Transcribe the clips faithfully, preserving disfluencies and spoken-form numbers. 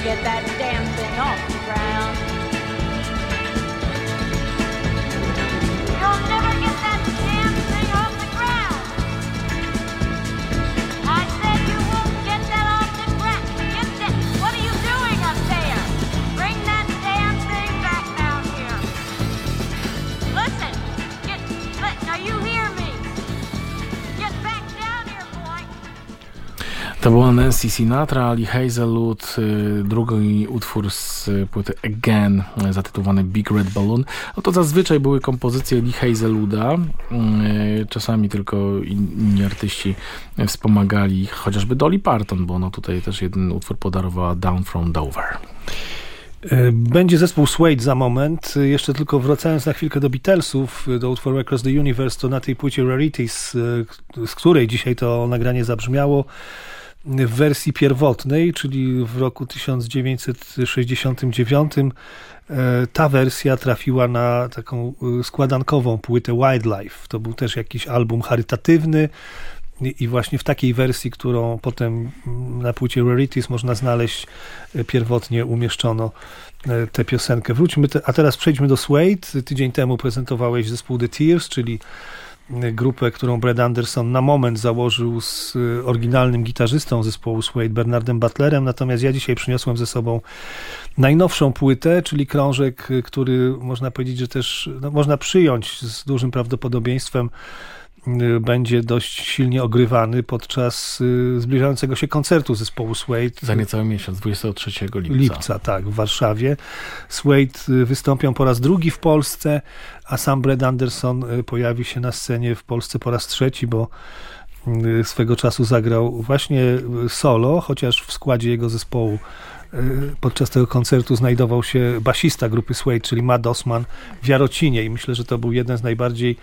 get that damn thing off the ground. You'll never get that damn thing off the ground. I said you won't get that off the ground. Get that. What are you doing up there? Bring that damn thing back down here. Listen. Get. Let, now you hear me. Get back down here, boy. To była Nancy Sinatra, Lee Hazelwood, drugi utwór z płyty Again, zatytułowany Big Red Balloon. No to zazwyczaj były kompozycje Lee Hazelwooda, czasami tylko inni artyści wspomagali, chociażby Dolly Parton, bo no tutaj też jeden utwór podarowała Down from Dover. Będzie zespół Suede za moment. Jeszcze tylko wracając na chwilkę do Beatlesów, do utworu Across the Universe, to na tej płycie Rarities, z której dzisiaj to nagranie zabrzmiało, w wersji pierwotnej, czyli w roku tysiąc dziewięćset sześćdziesiątym dziewiątym, ta wersja trafiła na taką składankową płytę Wildlife. To był też jakiś album charytatywny i właśnie w takiej wersji, którą potem na płycie Rarities można znaleźć, pierwotnie umieszczono tę piosenkę. Wróćmy, te, a teraz przejdźmy do Suede. Tydzień temu prezentowałeś zespół The Tears, czyli grupę, którą Brad Anderson na moment założył z oryginalnym gitarzystą zespołu Suede, Bernardem Butlerem, natomiast ja dzisiaj przyniosłem ze sobą najnowszą płytę, czyli krążek, który można powiedzieć, że też no, można przyjąć z dużym prawdopodobieństwem będzie dość silnie ogrywany podczas zbliżającego się koncertu zespołu Suede. Za niecały miesiąc, dwudziestego trzeciego lipca. Lipca, tak, w Warszawie. Suede wystąpią po raz drugi w Polsce, a sam Brad Anderson pojawi się na scenie w Polsce po raz trzeci, bo swego czasu zagrał właśnie solo, chociaż w składzie jego zespołu podczas tego koncertu znajdował się basista grupy Suede, czyli Matt Osman w Jarocinie i myślę, że to był jeden z najbardziej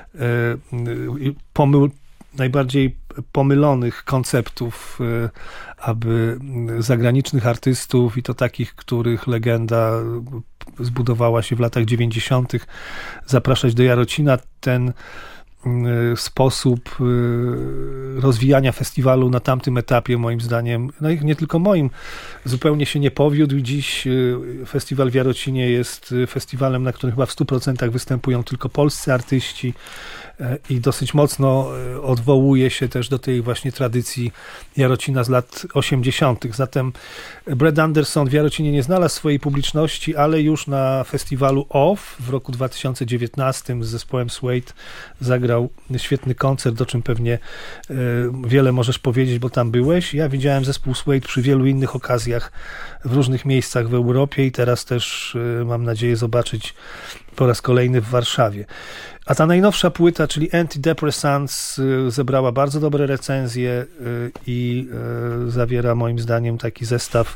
pomyl, najbardziej pomylonych konceptów, aby zagranicznych artystów i to takich, których legenda zbudowała się w latach dziewięćdziesiątych, zapraszać do Jarocina. Ten sposób rozwijania festiwalu na tamtym etapie, moim zdaniem, no i nie tylko moim, zupełnie się nie powiódł. Dziś festiwal w Jarocinie jest festiwalem, na którym chyba w stu procentach występują tylko polscy artyści i dosyć mocno odwołuje się też do tej właśnie tradycji Jarocina z lat osiemdziesiątych. Zatem Brad Anderson w Jarocinie nie znalazł swojej publiczności, ale już na festiwalu Off w roku dwa tysiące dziewiętnastym z zespołem Suede zagrał świetny koncert, o czym pewnie wiele możesz powiedzieć, bo tam byłeś. Ja widziałem zespół Suede przy wielu innych okazjach w różnych miejscach w Europie i teraz też mam nadzieję zobaczyć po raz kolejny w Warszawie. A ta najnowsza płyta, czyli Antidepressants, zebrała bardzo dobre recenzje i zawiera moim zdaniem taki zestaw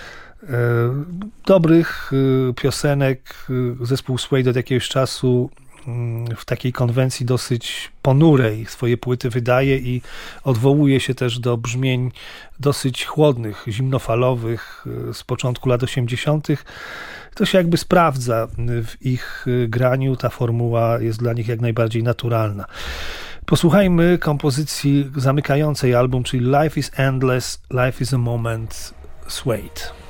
dobrych piosenek. Zespół Suede od jakiegoś czasu w takiej konwencji dosyć ponurej swoje płyty wydaje i odwołuje się też do brzmień dosyć chłodnych, zimnofalowych z początku lat osiemdziesiątych. To się jakby sprawdza w ich graniu, ta formuła jest dla nich jak najbardziej naturalna. Posłuchajmy kompozycji zamykającej album, czyli Life is Endless, Life is a Moment, Suede.